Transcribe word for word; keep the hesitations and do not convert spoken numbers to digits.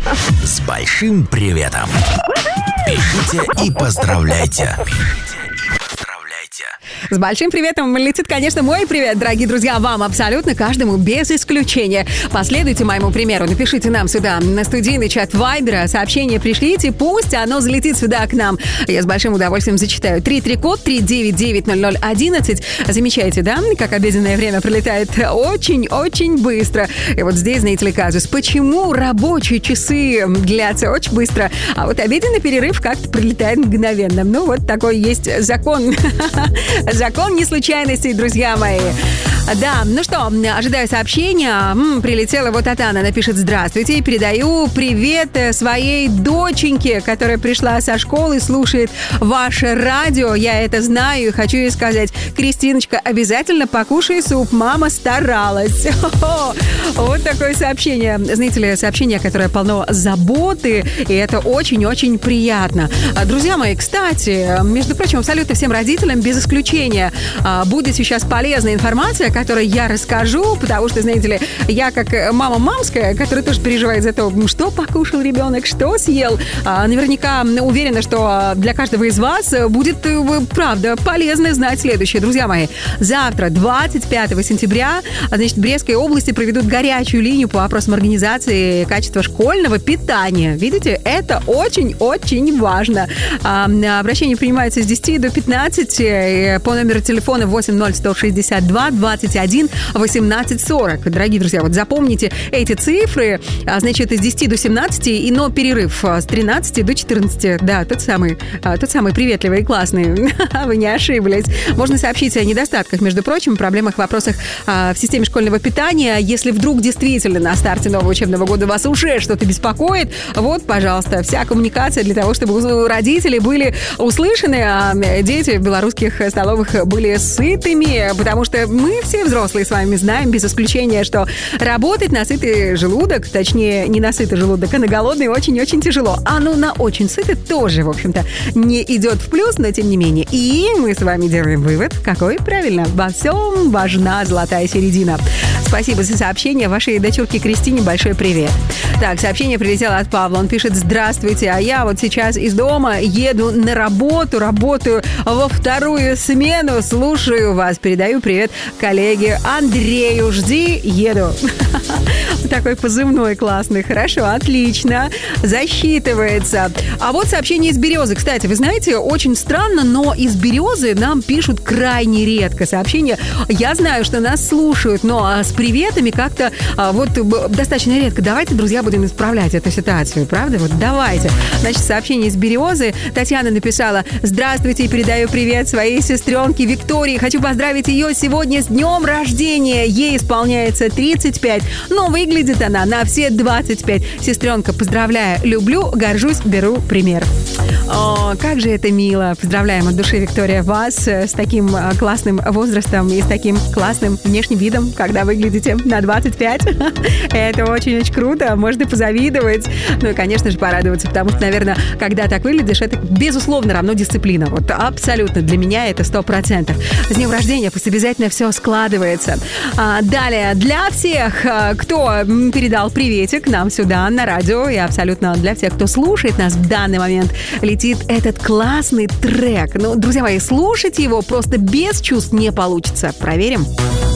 С большим приветом. Пишите и поздравляйте. С большим приветом летит, конечно, мой привет, дорогие друзья, вам абсолютно каждому без исключения. Последуйте моему примеру, напишите нам сюда на студийный чат Вайбера, сообщение пришлите, пусть оно залетит сюда к нам. Я с большим удовольствием зачитаю. три три код три девять девять ноль ноль одиннадцать. Замечаете, да, как обеденное время пролетает очень-очень быстро. И вот здесь, знаете ли, казус, почему рабочие часы длятся очень быстро, а вот обеденный перерыв как-то пролетает мгновенно. Ну, вот такой есть закон. Закон не случайностей, друзья мои. Да, ну что, ожидаю сообщения. М-м, прилетела вот Атана, она пишет: здравствуйте, передаю привет своей доченьке, которая пришла со школы, слушает ваше радио. Я это знаю и хочу ей сказать: Кристиночка, обязательно покушай суп, мама старалась. Хо-хо. Вот такое сообщение. Знаете ли, сообщение, которое полно заботы, и это очень-очень приятно. Друзья мои, кстати, между прочим, абсолютно всем родителям, без исключения, будет сейчас полезная информация, которую я расскажу, потому что, знаете ли, я как мама мамская, которая тоже переживает за то, что покушал ребенок, что съел, наверняка уверена, что для каждого из вас будет, правда, полезно знать следующее. Друзья мои, завтра, двадцать пятого сентября, значит, в Брестской области проведут горячую линию по вопросам организации качества школьного питания. Видите, это очень-очень важно. Обращение принимается с десяти до пятнадцати по номеру телефона восемь ноль сто шестьдесят два двадцать один восемнадцать сорок. Дорогие друзья, вот запомните эти цифры. Значит, с десяти до семнадцати, и но перерыв с тринадцати до четырнадцати. Да, тот самый, тот самый приветливый и классный. Вы не ошиблись. Можно сообщить о недостатках, между прочим, проблемах, вопросах в системе школьного питания. Если вдруг действительно на старте нового учебного года вас уже что-то беспокоит, вот, пожалуйста, вся коммуникация для того, чтобы у родителей были услышаны, а дети в белорусских столовых были сытыми, потому что мы все взрослые с вами знаем, без исключения, что работать на сытый желудок, точнее, не на сытый желудок, а на голодный очень-очень тяжело. А ну на очень сытый тоже, в общем-то, не идет в плюс, но тем не менее. И мы с вами делаем вывод, какой правильно. Во всем важна золотая середина. Спасибо за сообщение. Вашей дочурке Кристине большой привет. Так, сообщение прилетело от Павла. Он пишет: здравствуйте, а я вот сейчас из дома еду на работу, работаю во вторую смену, слушаю вас, передаю привет коллеге Андрею. Жди, еду. Такой позывной классный. Хорошо, отлично. Засчитывается. А вот сообщение из Березы. Кстати, вы знаете, очень странно, но из Березы нам пишут крайне редко сообщения. Я знаю, что нас слушают, но с приветами как-то вот достаточно редко. Давайте, друзья, будем исправлять эту ситуацию, правда? Вот давайте. Значит, сообщение из Березы. Татьяна написала: здравствуйте, передаю привет своей сестренке Виктории. Хочу поздравить ее сегодня с днем рождения. Ей исполняется тридцать пять, но выглядит она на все двадцать пять. Сестренка, поздравляю, люблю, горжусь, беру пример. О, как же это мило. Поздравляем от души, Виктория, вас с таким классным возрастом и с таким классным внешним видом, когда выглядите на двадцать пять. Это очень-очень круто. Можно позавидовать. Ну и, конечно же, порадоваться, потому что, наверное, когда так выглядишь, это, безусловно, равно дисциплина. Вот абсолютно. Для меня это сто процентов. С днем рождения пусть обязательно все складывается. А, далее, для всех, кто передал приветик нам сюда, на радио, и абсолютно для всех, кто слушает нас в данный момент, летит этот классный трек. Ну, друзья мои, слушать его просто без чувств не получится. Проверим?